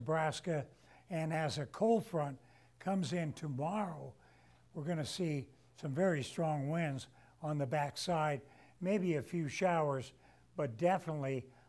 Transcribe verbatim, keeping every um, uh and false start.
Nebraska, and as a cold front comes in tomorrow, we're going to see some very strong winds on the backside, maybe a few showers, but definitely